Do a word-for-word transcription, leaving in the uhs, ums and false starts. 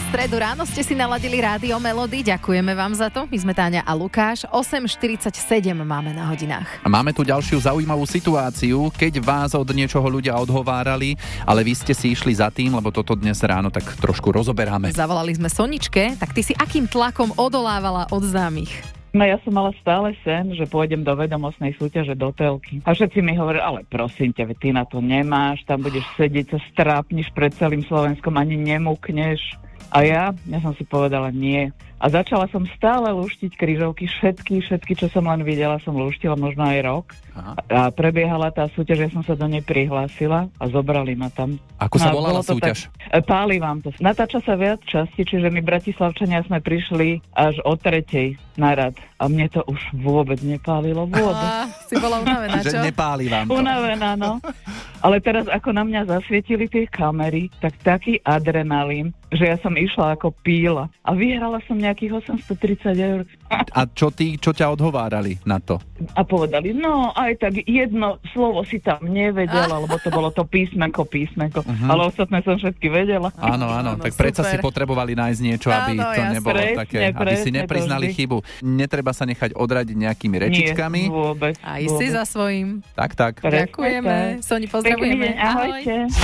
stredu ráno ste si naladili Rádio Melody. Ďakujeme vám za to. My sme Táňa a Lukáš. osem štyridsaťsedem máme na hodinách. A máme tu ďalšiu zaujímavú situáciu, keď vás od niečoho ľudia odhovárali, ale vy ste si išli za tým, lebo toto dnes ráno tak trošku rozoberáme. Zavolali sme Soničke, tak ty si akým tlakom odolávala od známych? No ja som mala stále sen, že pôjdem do vedomostnej súťaže do telky. A všetci mi hovorili, ale prosím ťa, ty na to nemáš, tam budeš sedieť, sa strápniš pred celým Slovenskom, ani nemukneš. A ja, ja som si povedala nie. A začala som stále luštiť krížovky, všetky, všetky, čo som len videla, som luštila možno aj rok. Aha. A prebiehala tá súťaž, ja som sa do nej prihlásila a zobrali ma tam. Ako sa volala súťaž? Tak, páli vám to. Natáča sa viac časti, čiže my Bratislavčania sme prišli až o tretej na rad. A mne to už vôbec nepálilo, vôbec. Á, si bola unavená, čo? Že nepáli vám to. Unavená, no. Ale teraz, ako na mňa zasvietili tie kamery, tak taký adrenalín, že ja som išla ako píla. A vyhrala som nejakých osemstotridsať eur. A čo ty, čo ťa odhovárali na to? A povedali, no aj tak jedno slovo si tam nevedela, lebo to bolo to písmenko, písmenko. Uh-huh. Ale ostatné som všetky vedela. Áno, áno, tak predsa si potrebovali nájsť niečo, aby áno, to ja nebolo presne, také, presne, aby si nepriznali chybu. Netreba sa nechať odradiť nejakými rečičkami. Nie, vôbec. Aj vôbec. Si za svojím. Tak, tak. Ďakujeme. Soni, pozdravujeme. Ahojte.